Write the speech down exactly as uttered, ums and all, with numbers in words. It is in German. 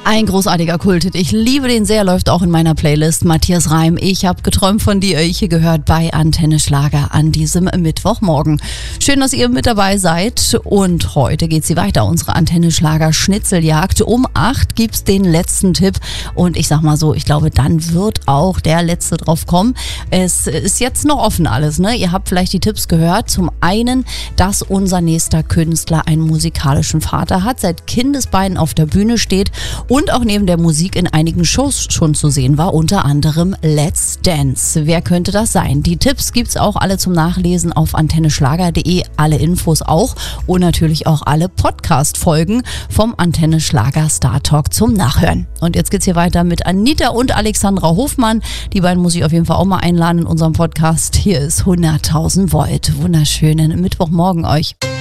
Ein großartiger Kulthit. Ich liebe den sehr, läuft auch in meiner Playlist. Matthias Reim, ich habe geträumt von dir. Ich hier gehört bei Antenne Schlager an diesem Mittwochmorgen. Schön, dass ihr mit dabei seid. Und heute geht sie weiter. Unsere Antenne Schlager Schnitzeljagd. Um acht gibt's den letzten Tipp. Und ich sag mal so, ich glaube, dann wird auch der letzte drauf kommen. Es ist jetzt noch offen alles, ne? Ihr habt vielleicht die Tipps gehört. Zum einen, dass unser nächster Künstler einen musikalischen Vater hat, seit Kindesbeinen auf der Bühne steht und auch neben der Musik in einigen Shows schon zu sehen war, unter anderem Let's Dance. Wer könnte das sein? Die Tipps gibt's auch alle zum Nachlesen auf antenne schlager punkt de, alle Infos auch und natürlich auch alle Podcast-Folgen vom Antenne Schlager Star Talk zum Nachhören. Und jetzt geht's hier weiter mit Anita und Alexandra Hofmann. Die beiden muss ich auf jeden Fall auch mal einladen in unserem Podcast. Hier ist hunderttausend Volt. Wunderschönen Mittwochmorgen euch.